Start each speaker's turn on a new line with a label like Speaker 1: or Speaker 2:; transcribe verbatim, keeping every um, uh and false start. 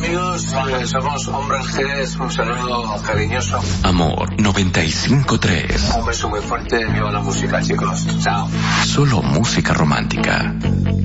Speaker 1: amigos, eh, somos Hombres G, un saludo cariñoso.
Speaker 2: Amor noventa y cinco tres.
Speaker 1: Un beso muy fuerte, viva la música, chicos. Chao.
Speaker 2: Solo música romántica.